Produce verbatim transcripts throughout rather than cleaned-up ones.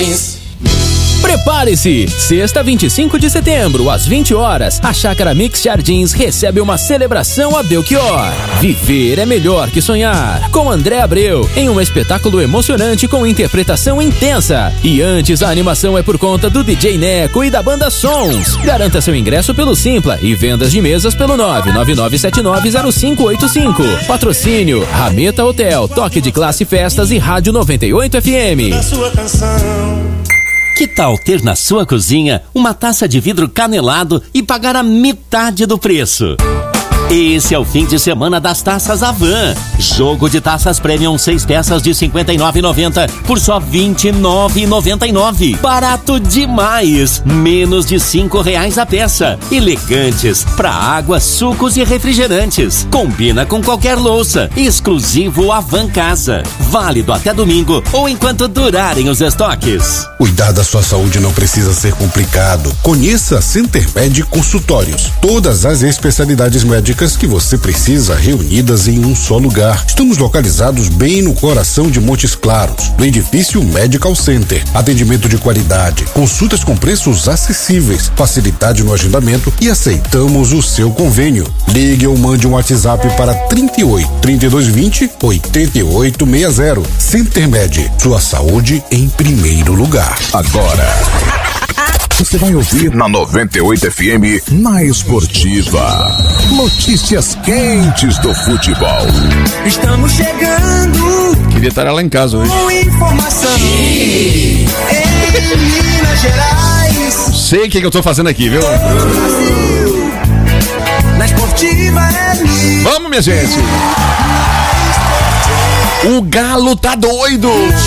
Jardins. Prepare-se! Sexta, vinte e cinco de setembro, às vinte horas, a Chácara Mix Jardins recebe uma celebração a Belchior. Viver é melhor que sonhar. Com André Abreu, em um espetáculo emocionante com interpretação intensa. E antes, a animação é por conta do D J Neco e da banda Sons. Garanta seu ingresso pelo Simpla e vendas de mesas pelo nove nove nove sete nove zero cinco oito cinco. Patrocínio Rameta Hotel, Toque de Classe Festas e Rádio noventa e oito F M. Da sua canção. Que tal ter na sua cozinha uma taça de vidro canelado e pagar a metade do preço? Esse é o fim de semana das taças Avan. Jogo de taças Premium seis peças de cinquenta e nove reais e noventa centavos por só vinte e nove reais e noventa e nove centavos. Barato demais! Menos de cinco reais a peça. Elegantes para água, sucos e refrigerantes. Combina com qualquer louça. Exclusivo Avan Casa. Válido até domingo ou enquanto durarem os estoques. Cuidar da sua saúde não precisa ser complicado. Conheça a CenterMed Consultórios. Todas as especialidades médicas que você precisa reunidas em um só lugar. Estamos localizados bem no coração de Montes Claros, no edifício Medical Center. Atendimento de qualidade, consultas com preços acessíveis, facilidade no agendamento e aceitamos o seu convênio. Ligue ou mande um WhatsApp para trinta e oito, trinta e dois vinte, oitenta e oito sessenta. CenterMed, sua saúde em primeiro lugar. Agora você vai ouvir na noventa e oito F M, na Esportiva, notícias quentes do futebol. Estamos chegando. Queria estar lá em casa hoje. Com informação em Minas Gerais. Sei o que, que eu tô fazendo aqui, viu? Brasil, na Esportiva é minha. Vamos, minha gente. O Galo tá doido.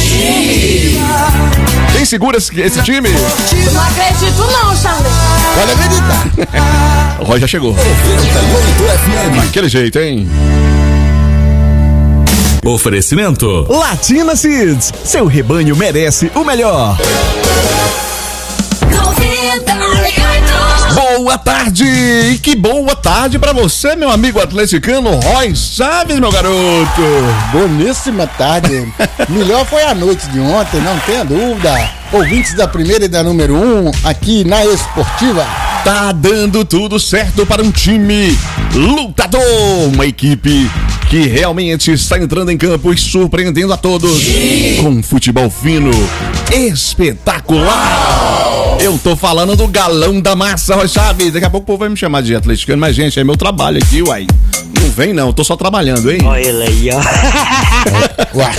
Quem segura esse, esse time? Não acredito não, Xandão. Pode acreditar. O Roy já chegou. Daquele jeito, hein? Oferecimento Latina Seeds. Seu rebanho merece o melhor. Boa tarde! E que boa tarde pra você, meu amigo atleticano Roy Chaves, meu garoto! Boníssima tarde. Melhor foi a noite de ontem, não tenha dúvida. Ouvintes da primeira e da número um, aqui na Esportiva. Tá dando tudo certo para um time lutador, uma equipe que realmente está entrando em campo e surpreendendo a todos com um futebol fino, espetacular. Eu tô falando do galão da massa, Roy Chaves. Daqui a pouco o povo vai me chamar de atleticano, mas gente, é meu trabalho aqui, uai. Não vem não, tô só trabalhando, hein? Olha ele aí, ó. Uai.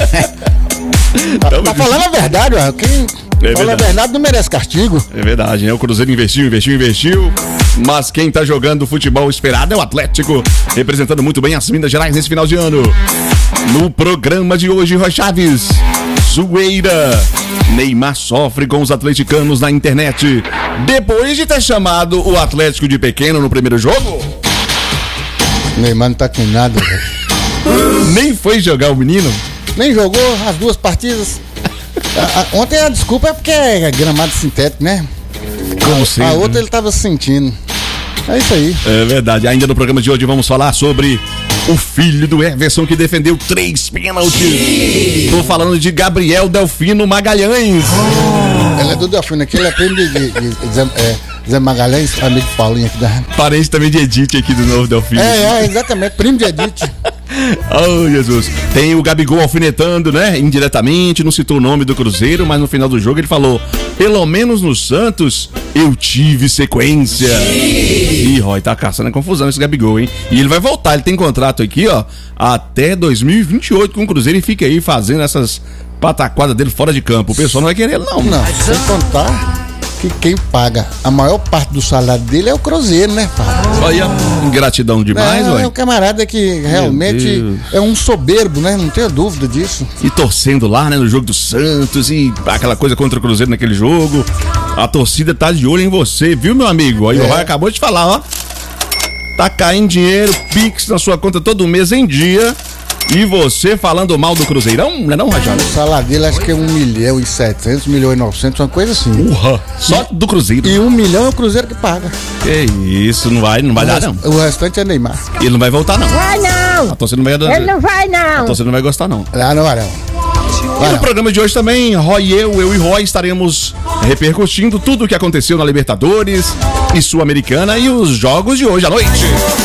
Tá, tá falando a verdade, ué. Quem é fala a verdade não merece castigo. É verdade, né? O Cruzeiro investiu, investiu, investiu. Mas quem tá jogando futebol esperado é o Atlético, representando muito bem as Minas Gerais nesse final de ano. No programa de hoje, Roy Chaves, zoeira. Neymar sofre com os atleticanos na internet depois de ter chamado o Atlético de pequeno no primeiro jogo. Neymar não tá com nada, velho. Nem foi jogar o menino? Nem jogou as duas partidas. a, a, ontem a desculpa é porque é gramado sintético, né? Como a, sempre, a outra né? ele tava sentindo. É isso aí. É verdade. Ainda no programa de hoje vamos falar sobre o filho do Everson que defendeu três pênaltis. Tô falando de Gabriel Delfino Magalhães. Oh. Ele é do Delfino aqui, ele é primo de, de, de, de é, Zé Magalhães, amigo de Paulinho aqui da... Parente também de Edith aqui do novo Delfino. É, é, exatamente, primo de Edith. Oh, Jesus. Tem o Gabigol alfinetando, né? Indiretamente, não citou o nome do Cruzeiro, mas no final do jogo ele falou: pelo menos no Santos eu tive sequência. Ih, Roy, tá caçando a confusão esse Gabigol, hein? E ele vai voltar, ele tem contrato aqui, ó, até dois mil e vinte e oito com o Cruzeiro e fica aí fazendo essas pataquadas dele fora de campo. O pessoal não vai querer ele, não. Não, sem contar que quem paga a maior parte do salário dele é o Cruzeiro, né, pai? Olha, ingratidão demais, ué. É um camarada que realmente é um soberbo, né? Não tenho dúvida disso. E torcendo lá, né, no jogo do Santos e aquela coisa contra o Cruzeiro naquele jogo. A torcida tá de olho em você, viu, meu amigo? Aí é. O Roy acabou de falar, ó. Tá caindo dinheiro, Pix na sua conta todo mês em dia. E você falando mal do Cruzeirão, não é não, Rajado? O salário dele acho que é um milhão e setecentos, um milhão e novecentos, uma coisa assim. Uhum. Só do Cruzeiro. E um milhão é o Cruzeiro que paga. Que isso, não vai, não vai o dar rest, não. O restante é Neymar. E ele não vai voltar não. Vai não! A torcida não vai dar. Ele não vai não. A torcida não vai gostar não. Ah, não vai não. E no programa de hoje também, Roy e eu, eu e Roy estaremos repercutindo tudo o que aconteceu na Libertadores e Sul-Americana e os jogos de hoje à noite.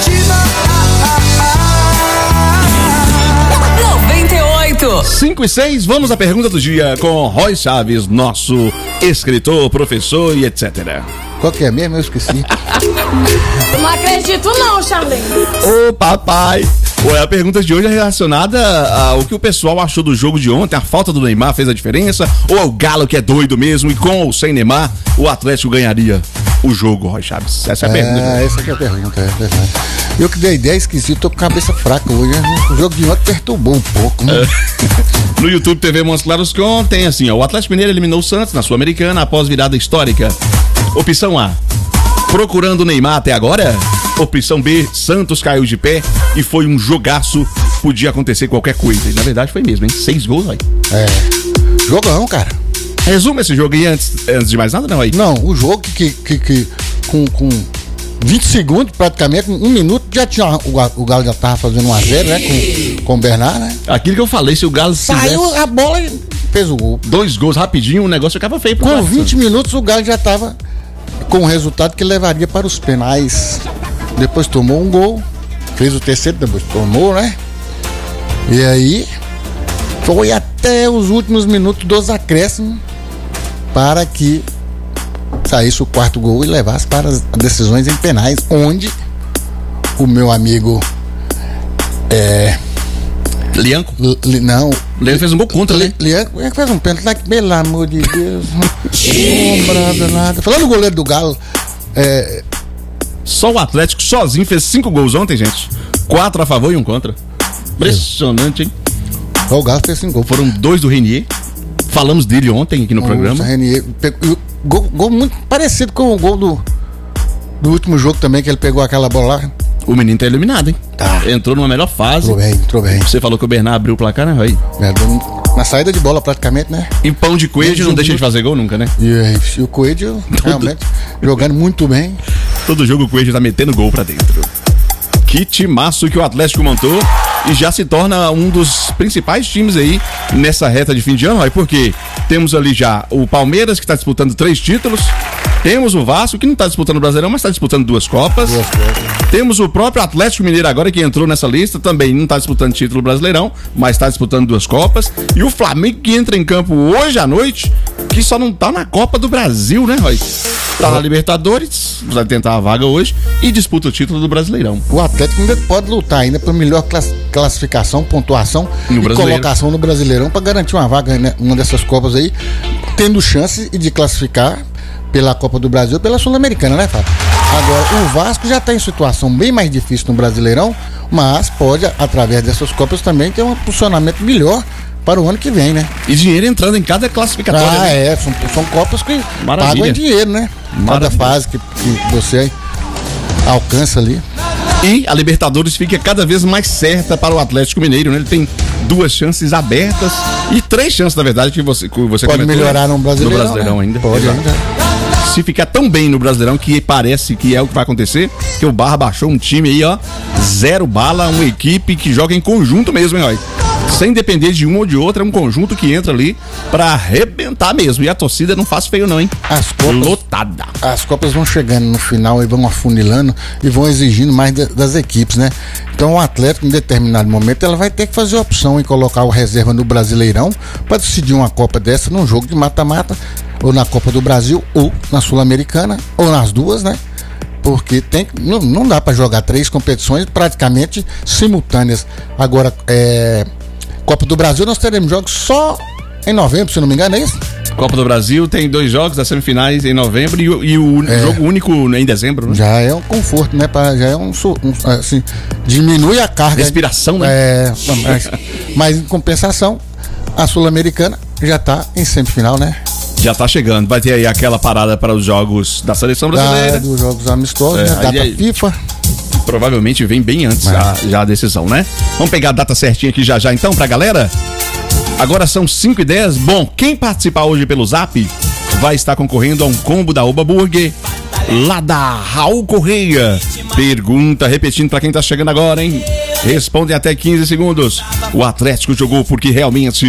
noventa e oito. cinco e seis, vamos à pergunta do dia com Roy Chaves, nosso escritor, professor e etcétera. Qual que é mesmo? Eu esqueci. Não acredito não, Charlene. Ô papai! Ué, a pergunta de hoje é relacionada ao que o pessoal achou do jogo de ontem. A falta do Neymar fez a diferença? Ou é o Galo que é doido mesmo e com ou sem Neymar o Atlético ganharia o jogo, Roy Chaves? Essa é a pergunta. É, essa que é a pergunta, é verdade. Eu que dei a ideia, esqueci, tô com a cabeça fraca hoje, né? O jogo de ontem perturbou um pouco, né? É. No YouTube T V Montes Claros Com tem assim, ó, o Atlético Mineiro eliminou o Santos na Sul-Americana após virada histórica. Opção A, procurando o Neymar até agora? Opção B, Santos caiu de pé e foi um jogaço, podia acontecer qualquer coisa. E na verdade foi mesmo, hein? Seis gols, aí. É, jogão, cara. Resume esse jogo aí antes, antes de mais nada, não, aí? Não, o jogo que, que, que com, com vinte segundos, praticamente, um minuto, já tinha, o, o Galo já tava fazendo um a zero, né, com, com o Bernard, né? Aquilo que eu falei, se o Galo saiu tivesse... a bola e fez o gol. Dois gols rapidinho, o negócio ficava feio pro Com Galo. vinte minutos, o Galo já tava com o resultado que levaria para os penais. Depois tomou um gol, fez o terceiro, depois tomou, né? E aí foi até os últimos minutos dos acréscimos para que saísse o quarto gol e levasse para as decisões em penais, onde o meu amigo é, Lianco? Li, não. Lianco fez um gol contra, né? Lianco fez um pênalti lá que, pelo amor de Deus. Não nada. Falando do goleiro do Galo, é... só o Atlético sozinho fez cinco gols ontem, gente. Quatro a favor e um contra. Impressionante, hein? Só o Galo fez cinco gols. Foram dois do Renier. Falamos dele ontem aqui no Nossa, programa. Renier, pegou, gol, gol muito parecido com o gol do, do último jogo também, que ele pegou aquela bola lá. O menino tá iluminado, hein? Tá. Entrou numa melhor fase. Entrou bem, entrou bem. Você falou que o Bernard abriu o placar, né, Roy? É, na saída de bola praticamente, né? E pão de coelho não deixa de fazer gol nunca, né? E, e o Coelho realmente jogando muito bem. Todo jogo o Coelho tá metendo gol pra dentro. Que timaço que o Atlético montou e já se torna um dos principais times aí nessa reta de fim de ano, Roy, porque temos ali já o Palmeiras, que tá disputando três títulos. Temos o Vasco, que não tá disputando o Brasileirão, mas tá disputando duas Copas. Duas Copas. Temos o próprio Atlético Mineiro agora, que entrou nessa lista, também não tá disputando título Brasileirão, mas tá disputando duas Copas. E o Flamengo, que entra em campo hoje à noite, que só não tá na Copa do Brasil, né, Roy? Tá na Libertadores, vai tentar a vaga hoje e disputa o título do Brasileirão. O Atlético ainda pode lutar ainda por melhor class- classificação, pontuação no e colocação no Brasileirão para garantir uma vaga, né, uma dessas Copas aí, tendo chance de classificar pela Copa do Brasil, pela Sul-Americana, né, Fábio? Agora, o Vasco já está em situação bem mais difícil no Brasileirão, mas pode, através dessas Copas, também ter um posicionamento melhor para o ano que vem, né? E dinheiro entrando em cada classificatória. Ah, né? é, são, são Copas que Maravilha. pagam em dinheiro, né? Maravilha. Cada fase que, que você alcança ali. E a Libertadores fica cada vez mais certa para o Atlético Mineiro, né? Ele tem duas chances abertas e três chances, na verdade, que você, que você pode comentou, melhorar né? no Brasileirão, no Brasileirão né? ainda. Pode Exato. ainda. Se ficar tão bem no Brasileirão, que parece que é o que vai acontecer, que o Barra baixou um time aí, ó, zero bala, uma equipe que joga em conjunto mesmo, hein, ó. Sem depender de um ou de outro, é um conjunto que entra ali pra arrebentar mesmo. E a torcida não faz feio não, hein? As Copas, lotada. As Copas vão chegando no final e vão afunilando e vão exigindo mais de, das equipes, né? Então o Atlético, em determinado momento, ela vai ter que fazer a opção em colocar o reserva no Brasileirão para decidir uma Copa dessa num jogo de mata-mata, ou na Copa do Brasil, ou na Sul-Americana, ou nas duas, né? Porque tem, não, não dá para jogar três competições praticamente simultâneas. Agora, é... Copa do Brasil nós teremos jogos só em novembro, se não me engano, é isso? Copa do Brasil tem dois jogos das semifinais em novembro e, o- e o É. jogo único em dezembro, né? Já é um conforto, né? Pra, já é um, su- um, assim, diminui a carga. Respiração, né? É, mas, mas em compensação, a Sul-Americana já tá em semifinal, né? Já tá chegando. Vai ter aí aquela parada para os jogos da seleção brasileira. Da, dos jogos amistosos, É, né? aí- Data aí- FIFA. Provavelmente vem bem antes já, já a decisão, né? Vamos pegar a data certinha aqui já já então pra galera? Agora são cinco e dez. Bom, quem participar hoje pelo Zap vai estar concorrendo a um combo da Oba Burger lá da Raul Correia. Pergunta, repetindo pra quem tá chegando agora, hein? Respondem até quinze segundos. O Atlético jogou porque realmente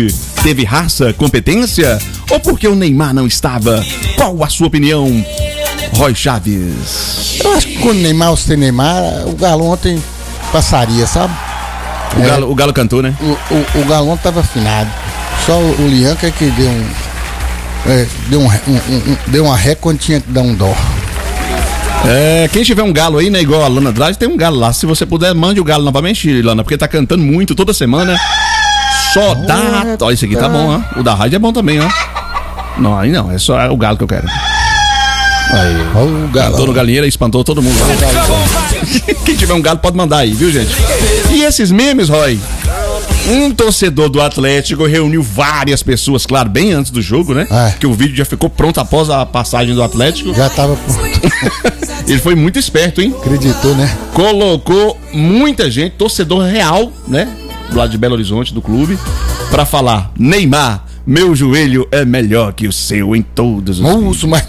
teve raça, competência? Ou porque o Neymar não estava? Qual a sua opinião, Roy Chaves? Eu acho que com o Neymar ou sem Neymar, o Galo ontem passaria, sabe? O, é, Galo, o Galo cantou, né? O, o, o Galo ontem tava afinado. Só o, o Lianca que deu um, é, deu, um, um, um, deu uma ré quando tinha que dar um dó. É, quem tiver um galo aí, né, igual a Lana Andrade, tem um galo lá. Se você puder, mande o galo novamente, Lana, porque tá cantando muito toda semana. Só dá. Olha, esse aqui tá bom, ó. O da rádio é bom também, ó. Não, aí não, é só o galo que eu quero. Aí, o galo. Cantou no galinheiro e espantou todo mundo. Quem tiver um galo pode mandar aí, viu, gente? E esses memes, Roy? Um torcedor do Atlético reuniu várias pessoas, claro, bem antes do jogo, né? É. Que o vídeo já ficou pronto após a passagem do Atlético. Já tava. Ele foi muito esperto, hein? Acreditou, né? Colocou muita gente, torcedor real, né? Do lado de Belo Horizonte, do clube, pra falar: Neymar, meu joelho é melhor que o seu em todos os. Moço, mas.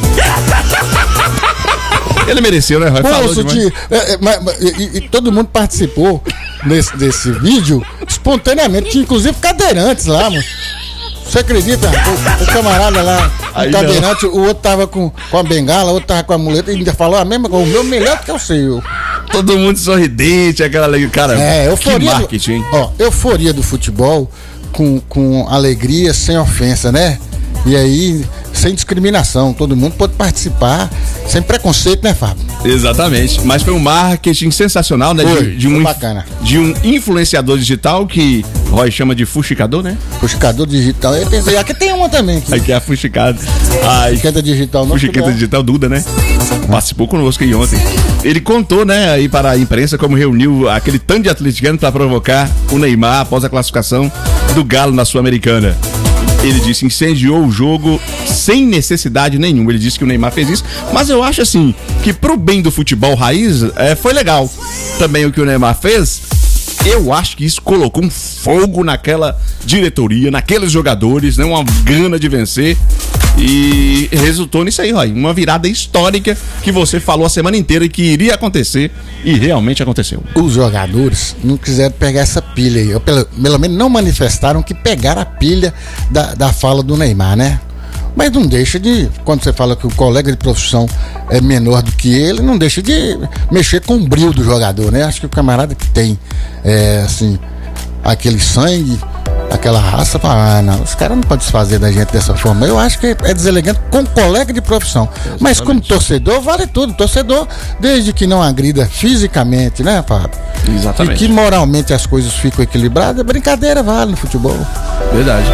Ele mereceu, né, Roy? Moço, de, é, é, mas, e, e todo mundo participou desse, desse vídeo espontaneamente, tinha inclusive cadeirantes lá, mano. Você acredita? O, o camarada lá, o cadeirante, não. O outro tava com, com a bengala, o outro tava com a muleta e ainda falou a mesma coisa, o meu melhor que é o seu. Todo mundo sorridente, aquela alegria, cara. É, euforia. Que marketing. Do, ó, euforia do futebol com, com alegria, sem ofensa, né? E aí, sem discriminação, todo mundo pode participar, sem preconceito, né, Fábio? Exatamente, mas foi um marketing sensacional, né? Foi, de, de, um, bacana. De um influenciador digital que Roy chama de fuxicador, né? Fuxicador digital, eu pensei, aqui tem uma também. Aqui, aqui é a fuxicada. Fuxiquenta digital, não. Fuxiquenta digital, Duda, né? Participou conosco aí ontem. Ele contou, né, aí para a imprensa como reuniu aquele tanto de atleticano para provocar o Neymar após a classificação do Galo na Sul-Americana. Ele disse, incendiou o jogo sem necessidade nenhuma. Ele disse que o Neymar fez isso, mas eu acho assim, que pro bem do futebol raiz, é, foi legal. Também o que o Neymar fez, eu acho que isso colocou um fogo naquela diretoria, naqueles jogadores, né, uma gana de vencer. E resultou nisso aí, Roy, uma virada histórica que você falou a semana inteira que iria acontecer e realmente aconteceu. Os jogadores não quiseram pegar essa pilha aí, ou pelo, pelo menos não manifestaram que pegaram a pilha da, da fala do Neymar, né? Mas não deixa de, quando você fala que o colega de profissão é menor do que ele, não deixa de mexer com o brilho do jogador, né? Acho que o camarada que tem, é, assim, aquele sangue, aquela raça, fala, ah, não, os caras não podem se fazer da gente dessa forma. Eu acho que é deselegante com colega de profissão. Exatamente. Mas como torcedor, vale tudo. Torcedor, desde que não agrida fisicamente, né, Fábio? Exatamente. E que moralmente as coisas ficam equilibradas, brincadeira vale no futebol. Verdade.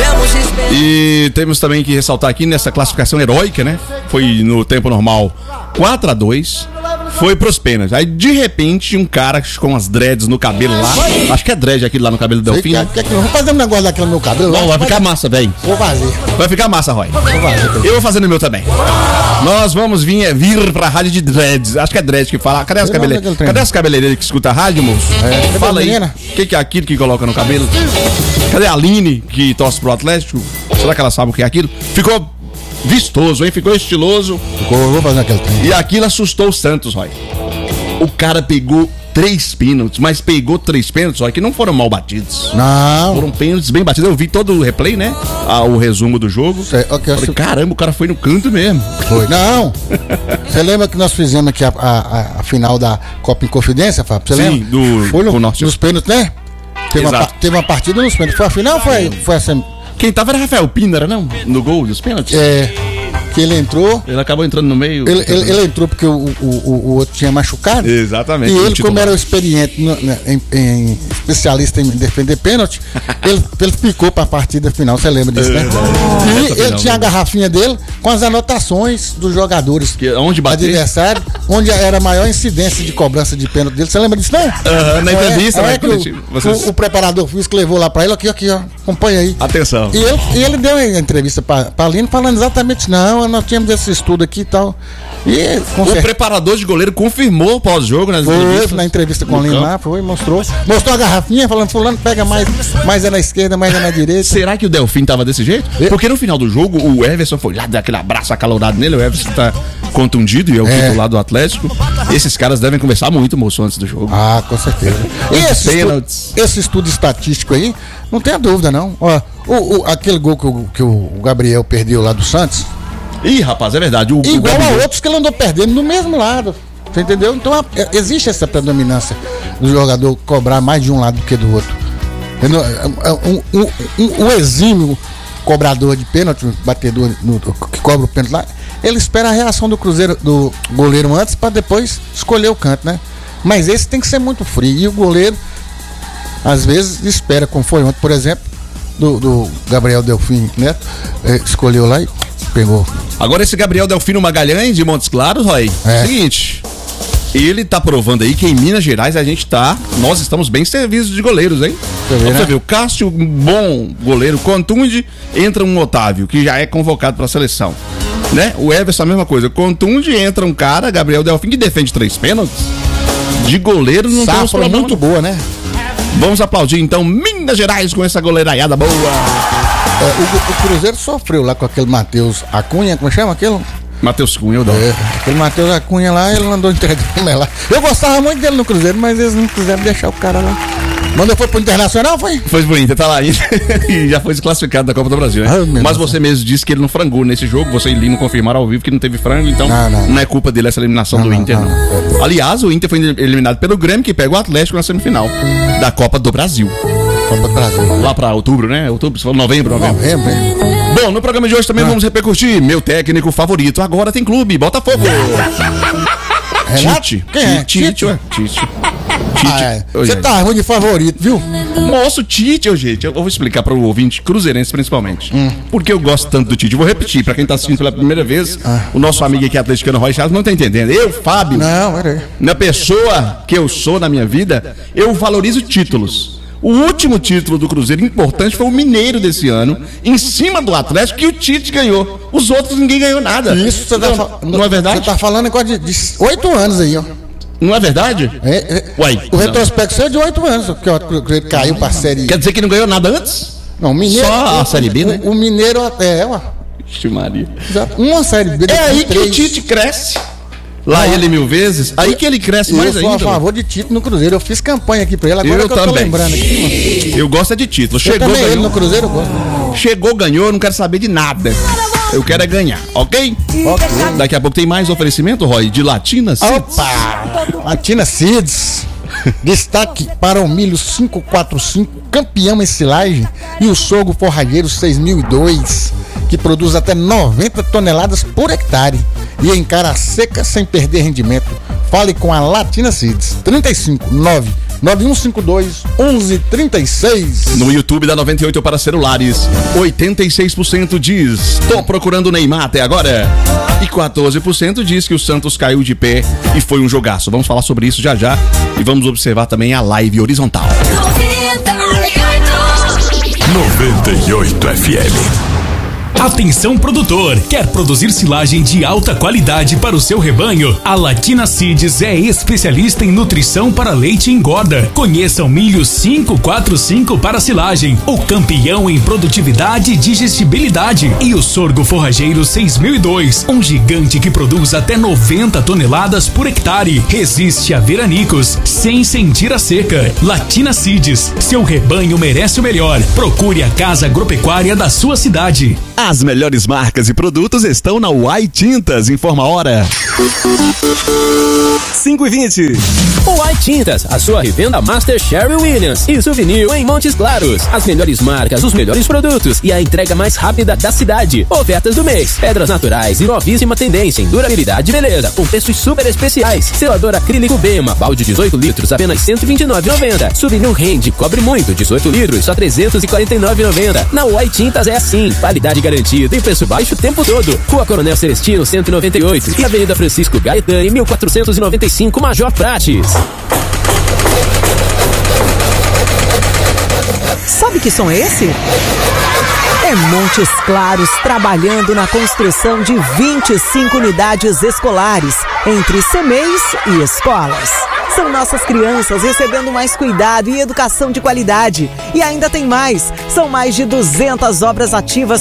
E temos também que ressaltar aqui nessa classificação heróica, né? Foi no tempo normal quatro a dois. Foi pros pênaltis. Aí, de repente, um cara com as dreads no cabelo lá. Acho que é dread aquele lá no cabelo do Delfim. Né? Que, que, vou fazer um negócio daquele no meu cabelo. Não, vai ficar massa, velho. Vou fazer. Vai ficar massa, Roy. Vou fazer. Eu vou fazer no meu também. Nós vamos vir, vir pra rádio de dreads. Acho que é dread que fala. Cadê as cabeleireiras? Cadê as cabeleireiras que escuta a rádio, moço? É, fala aí. O que, que é aquilo que coloca no cabelo? Cadê a Aline, que torce pro Atlético? Será que ela sabe o que é aquilo? Ficou vistoso, hein? Ficou estiloso. Ficou, vou fazer aquele trem. E aquilo assustou o Santos, Roy. O cara pegou três pênaltis, mas pegou três pênaltis, só que não foram mal batidos. Não. Foram pênaltis bem batidos. Eu vi todo o replay, né? Ah, o resumo do jogo. Sei, okay, Falei, caramba, o cara foi no canto mesmo. Foi. Não. Você lembra que nós fizemos aqui a, a, a final da Copa Inconfidência, Fábio? Você Sim, lembra? do, foi no, norte. nos pênaltis, né? Teve uma, teve uma partida nos pênaltis. Foi a final ou foi, foi essa? Quem tava era Rafael Pina, não? No gol dos pênaltis? É. Que ele entrou. Ele acabou entrando no meio. Ele, ele, ele entrou porque o, o, o, o outro tinha machucado. Exatamente. E ele, como era o experiente, no, em, em, especialista em defender pênalti, ele, ele ficou pra partida final. Você lembra disso, né? E ele final, tinha a garrafinha dele com as anotações dos jogadores. Que, onde bateu? Adversário, onde era a maior incidência de cobrança de pênalti dele. Você lembra disso, não? Uhum, na entrevista, é, né? É que o, vocês... o, o preparador físico levou lá pra ele, aqui, aqui, ó. Acompanha aí. Atenção. E ele, e ele deu uma entrevista pra, pra Lino falando exatamente, não, nós tínhamos esse estudo aqui e tal. E, o certeza, preparador de goleiro confirmou pós-jogo nas foi, entrevistas. Na entrevista com o Lino lá, foi, mostrou. Mostrou a garrafinha, falando, fulano pega mais, mais é na esquerda, mais é na direita. Será que o Delfim tava desse jeito? É. Porque no final do jogo, o Everson foi lá, deu aquele abraço acalorado nele, o Everson tá contundido e é o É. titular do Atlético. Esses caras devem conversar muito, moço, antes do jogo. Ah, com certeza. E esse, estu esse estudo estatístico aí, não tenha dúvida, não. Ó, o, o- aquele gol que o, que o Gabriel perdeu lá do Santos, Ih, rapaz, é verdade. O, igual o a Gabriel- outros que ele andou perdendo no mesmo lado. Você entendeu? Então a- é- existe essa predominância do jogador cobrar mais de um lado do que do outro. Entendeu? É, é, um- um- um- o exímio cobrador de pênalti, batedor no- que cobra o pênalti lá, ele espera a reação do Cruzeiro, do goleiro antes para depois escolher o canto, né? Mas esse tem que ser muito frio. E o goleiro, às vezes, espera, como foi ontem, por exemplo, do, do Gabriel Delfim Neto, eh, escolheu lá e pegou. Agora esse Gabriel Delfino Magalhães de Montes Claros, Roy, É. seguinte, ele tá provando aí que em Minas Gerais a gente tá, nós estamos bem servidos de goleiros, hein? Você vê, Pra né? Você vê, o Cássio, um bom goleiro, contunde, entra um Otávio, que já é convocado pra seleção, né? O Everson a mesma coisa, contunde, entra um cara, Gabriel Delfim, que defende três pênaltis, de goleiro não temos Safra problema. muito boa, né? Vamos aplaudir então Minas Gerais com essa goleiraiada boa. É, o, o Cruzeiro sofreu lá com aquele Matheus Acunha, como chama aquele? Matheus Cunha, eu dou. É, aquele Matheus Acunha lá, ele andou entregando lá. Eu gostava muito dele no Cruzeiro, mas eles não quiseram deixar o cara lá. Mandou foi pro Internacional, foi? Foi pro Inter, tá lá ainda. E já foi desclassificado da Copa do Brasil, né? Ai, meu Mas Deus. você mesmo disse que ele não frangou nesse jogo. Você e Lino confirmaram ao vivo que não teve frango, então Não, não, não é culpa dele essa eliminação Não, do não, Inter, não, não. Aliás, o Inter foi eliminado pelo Grêmio, que pega o Atlético na semifinal da Copa do Brasil. Copa do Brasil. Lá pra outubro, né? Outubro, você falou novembro, novembro. Novembro, hein? Bom, no programa de hoje também vamos repercutir meu técnico favorito. Agora tem clube, Botafogo. Renato? Tite. Quem é? Tite, Tite? ué. Tite. Ah, é. Ô, Você gente. tá ruim de favorito, viu? Moço, Tite, ô, gente, eu vou explicar para o ouvinte cruzeirense principalmente. Por que eu gosto tanto do Tite? Vou repetir, para quem tá assistindo pela primeira vez, o nosso amigo aqui, atleticano Roy Chaves, não tá entendendo. Eu, Fábio, Não, peraí. na pessoa que eu sou na minha vida, eu valorizo títulos. O último título do Cruzeiro importante foi o Mineiro desse ano, em cima do Atlético, que o Tite ganhou. Os outros ninguém ganhou nada. Isso você tá não, falando. não é verdade? Você tá falando negócio de, de oito anos aí, ó. Não é verdade? É, é, Uai, o não. retrospecto seu é de oito anos, porque o Cruzeiro caiu pra série. Quer dizer que não ganhou nada antes? Não, o Mineiro. Só a Série B, o, né? O Mineiro até, ó. Ixi, Maria. Exato. Uma série B. É aí que o três. Tite cresce. Lá Ah, ele mil vezes. Aí que ele cresce Eu mais sou a ainda. favor de Tite no Cruzeiro. Eu fiz campanha aqui pra ele, agora Eu que eu tô também. lembrando aqui. Eu gosto é de título. Eu Chegou, também, ele no ganhou. Cruzeiro eu gosto. Chegou, ganhou, eu não quero saber de nada. Eu quero é ganhar, ok? Ok. Daqui a pouco tem mais oferecimento, Roy, de Latina Seeds. Opa! Latina Seeds. Destaque para o milho quinhentos e quarenta e cinco, campeão em silagem, e o sorgo forrageiro seis mil e dois, que produz até noventa toneladas por hectare e encara a seca sem perder rendimento. Fale com a Latina Seeds. trinta e cinco, nove nove um cinco dois, onze trinta e seis. No YouTube da noventa e oito para celulares, oitenta e seis por cento diz: tô procurando o Neymar até agora. E quatorze por cento diz que o Santos caiu de pé e foi um jogaço. Vamos falar sobre isso já já e vamos observar também a live horizontal. noventa e oito F M. Atenção produtor, quer produzir silagem de alta qualidade para o seu rebanho? A Latina Seeds é especialista em nutrição para leite e engorda. Conheça o milho quinhentos e quarenta e cinco para silagem, o campeão em produtividade e digestibilidade, e o sorgo forrageiro seis mil e dois, um gigante que produz até noventa toneladas por hectare. Resiste a veranicos sem sentir a seca. Latina Seeds, seu rebanho merece o melhor. Procure a casa agropecuária da sua cidade. As melhores marcas e produtos estão na Uai Tintas. Informa a hora. cinco e vinte. Uai Tintas, a sua revenda Master Sherry Williams e Souvenir em Montes Claros. As melhores marcas, os melhores produtos e a entrega mais rápida da cidade. Ofertas do mês, pedras naturais e novíssima tendência em durabilidade e beleza, com preços super especiais. Selador acrílico Bema, balde dezoito litros, apenas cento e vinte e nove reais e noventa centavos. Souvenir Rende, cobre muito, dezoito litros, só trezentos e quarenta e nove reais e noventa centavos. Na Uai Tintas é assim, qualidade garantida e preço baixo o tempo todo. Rua Coronel Celestino, cento e noventa e oito e Avenida Francisco Gaetani, mil quatrocentos e noventa e cinco, Major Prates. Sabe que som é esse? É Montes Claros trabalhando na construção de vinte e cinco unidades escolares, entre C M E Is e escolas. São nossas crianças recebendo mais cuidado e educação de qualidade. E ainda tem mais, são mais de duzentas obras ativas